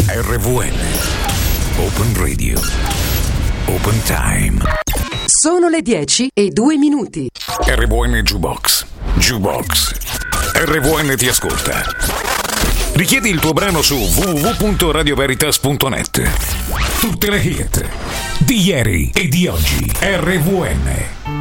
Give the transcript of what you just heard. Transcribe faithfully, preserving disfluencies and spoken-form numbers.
R V N Open Radio Open Time. Sono le dieci e due minuti. R V N Jukebox Jukebox R V N ti ascolta. Richiedi il tuo brano su w w w punto radio veritas punto net. Tutte le hit di ieri e di oggi. R V N